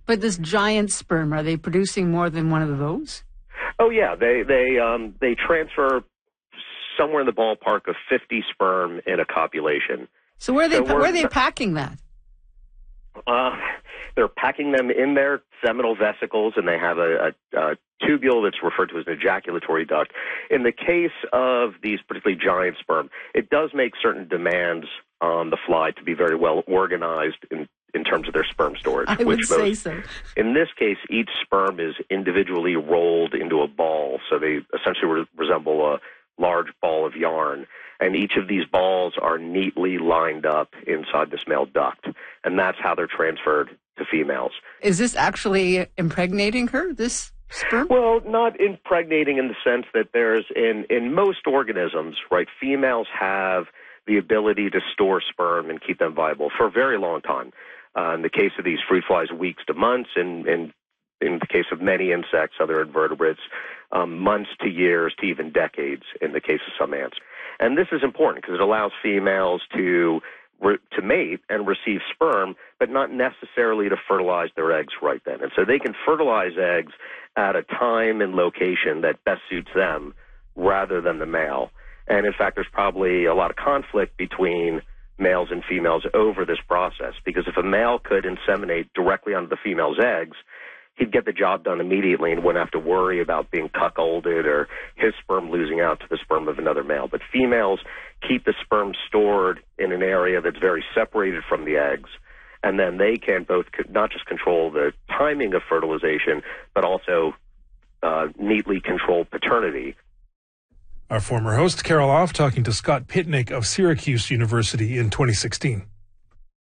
But this giant sperm, are they producing more than one of those? Oh yeah, they transfer somewhere in the ballpark of 50 sperm in a copulation. So where are they packing that? They're packing them in their seminal vesicles, and they have a tubule that's referred to as an ejaculatory duct. In the case of these particularly giant sperm, it does make certain demands on the fly to be very well organized in terms of their sperm storage. I would say so. In this case, each sperm is individually rolled into a ball, so they essentially resemble a large ball of yarn. And each of these balls are neatly lined up inside this male duct, and that's how they're transferred to females. Is this actually impregnating her, this sperm? Well, not impregnating in the sense that there's, in most organisms, right, females have the ability to store sperm and keep them viable for a very long time. In the case of these fruit flies, weeks to months, and in the case of many insects, other invertebrates, months to years to even decades in the case of some ants. And this is important because it allows females to mate and receive sperm, but not necessarily to fertilize their eggs right then. And so they can fertilize eggs at a time and location that best suits them rather than the male. And in fact, there's probably a lot of conflict between males and females over this process, because if a male could inseminate directly onto the female's eggs, he'd get the job done immediately and wouldn't have to worry about being cuckolded or his sperm losing out to the sperm of another male. But females keep the sperm stored in an area that's very separated from the eggs, and then they can both not just control the timing of fertilization, but also neatly control paternity. Our former host, Carol Off, talking to Scott Pitnick of Syracuse University in 2016.